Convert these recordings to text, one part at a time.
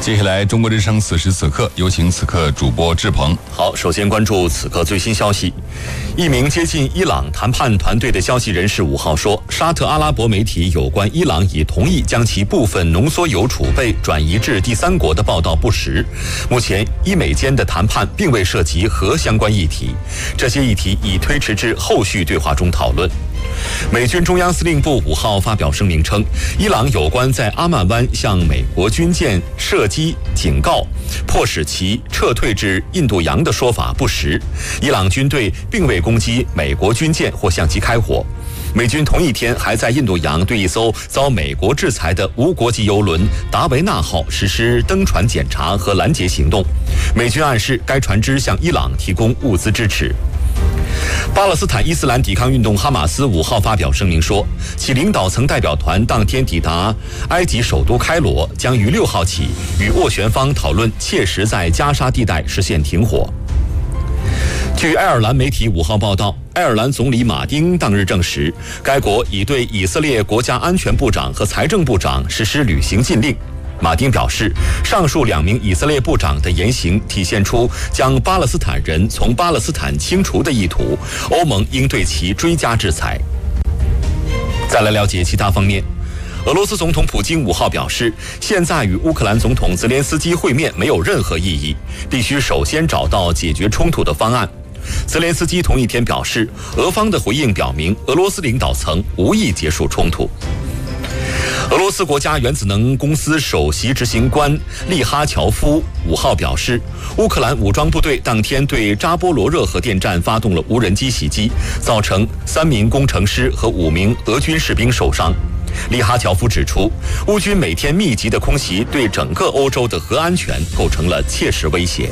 接下来，中国之声此时此刻，有请此刻主播志鹏。 好，首先关注此刻最新消息。一名接近伊朗谈判团队的消息人士5号说，沙特阿拉伯媒体有关伊朗已同意将其部分浓缩铀储备转移至第三国的报道不实。目前，伊美间的谈判并未涉及核相关议题，这些议题已推迟至后续对话中讨论。美军中央司令部5号发表声明称，伊朗有关在阿曼湾向美国军舰射击警告，迫使其撤退至印度洋的说法不实。伊朗军队并未攻击美国军舰或向其开火。美军同一天还在印度洋对一艘遭美国制裁的无国籍邮轮达维纳号实施登船检查和拦截行动。美军暗示该船只向伊朗提供物资支持。巴勒斯坦伊斯兰抵抗运动哈马斯5号发表声明说，其领导层代表团当天抵达埃及首都开罗，将于6号起与斡旋方讨论切实在加沙地带实现停火。据爱尔兰媒体5号报道，爱尔兰总理马丁当日证实，该国已对以色列国家安全部长和财政部长实施旅行禁令。马丁表示，上述2名以色列部长的言行体现出将巴勒斯坦人从巴勒斯坦清除的意图，欧盟应对其追加制裁。再来了解其他方面。俄罗斯总统普京5号表示，现在与乌克兰总统泽连斯基会面没有任何意义，必须首先找到解决冲突的方案。泽连斯基同一天表示，俄方的回应表明俄罗斯领导层无意结束冲突。俄罗斯国家原子能公司首席执行官利哈乔夫5号表示，乌克兰武装部队当天对扎波罗热核电站发动了无人机袭击，造成3名工程师和5名俄军士兵受伤。利哈乔夫指出，乌军每天密集的空袭对整个欧洲的核安全构成了切实威胁。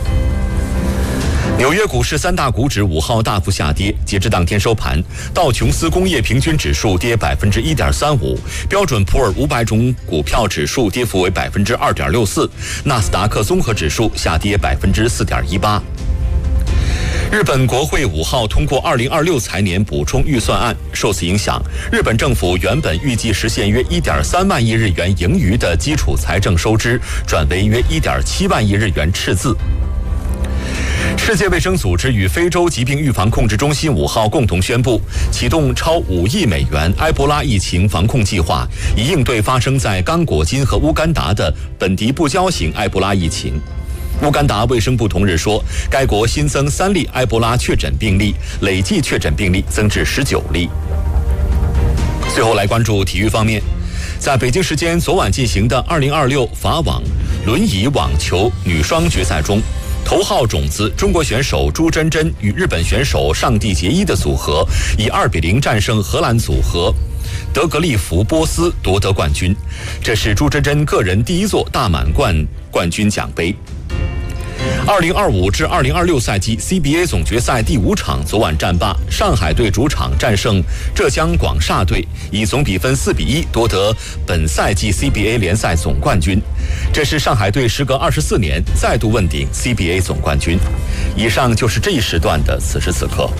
纽约股市3大股指5号大幅下跌，截至当天收盘，道琼斯工业平均指数跌1.35%，标准普尔500种股票指数跌幅为2.64%，纳斯达克综合指数下跌4.18%。日本国会5号通过2026财年补充预算案，受此影响，日本政府原本预计实现约1.3万亿日元盈余的基础财政收支，转为约1.7万亿日元赤字。世界卫生组织与非洲疾病预防控制中心5号共同宣布，启动超5亿美元埃博拉疫情防控计划，以应对发生在刚果金和乌干达的本地不交型埃博拉疫情。乌干达卫生部同日说，该国新增3例埃博拉确诊病例，累计确诊病例增至19例。最后来关注体育方面，在北京时间昨晚进行的2026法网轮椅网球女双决赛中，头号种子中国选手朱珍珍与日本选手上地结衣的组合以2-0战胜荷兰组合德格利弗波斯夺得冠军，这是朱珍珍个人第1座大满贯冠军奖杯。2025至2026赛季 CBA 总决赛第5场昨晚战罢，上海队主场战胜浙江广厦队，以总比分4-1夺得本赛季 CBA 联赛总冠军。这是上海队时隔24年再度问鼎 CBA 总冠军。以上就是这一时段的此时此刻。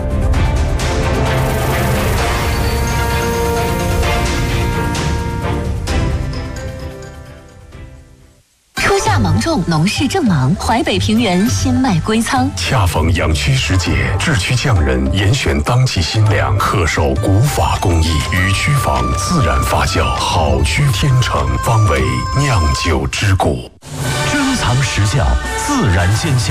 芒种，农事正忙，淮北平原新麦归仓。 恰逢养区时节，制区匠人严选当季新粮，恪守古法工艺，与区房自然发酵，好区天成，方为酿酒之谷。 珍藏时效，自然见效。